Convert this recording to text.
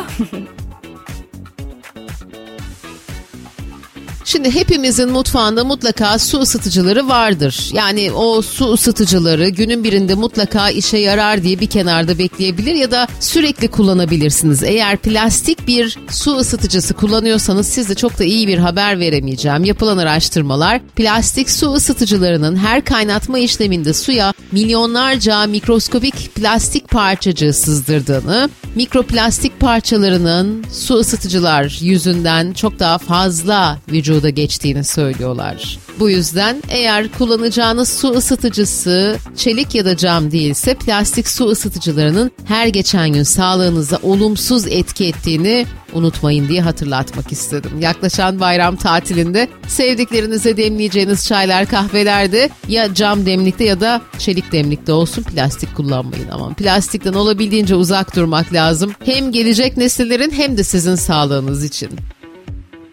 Şimdi hepimizin mutfağında mutlaka su ısıtıcıları vardır. Yani o su ısıtıcıları günün birinde mutlaka işe yarar diye bir kenarda bekleyebilir ya da sürekli kullanabilirsiniz. Eğer plastik bir su ısıtıcısı kullanıyorsanız size çok da iyi bir haber veremeyeceğim. Yapılan araştırmalar plastik su ısıtıcılarının her kaynatma işleminde suya milyonlarca mikroskobik plastik parçacığı sızdırdığını, mikroplastik parçalarının su ısıtıcılar yüzünden çok daha fazla vücuda geçtiğini söylüyorlar. Bu yüzden eğer kullanacağınız su ısıtıcısı çelik ya da cam değilse plastik su ısıtıcılarının her geçen gün sağlığınıza olumsuz etki ettiğini unutmayın diye hatırlatmak istedim. Yaklaşan bayram tatilinde sevdiklerinize demleyeceğiniz çaylar, kahvelerde ya cam demlikte ya da çelik demlikte olsun, plastik kullanmayın. Ama plastikten olabildiğince uzak durmak lazım. Hem gelecek nesillerin hem de sizin sağlığınız için.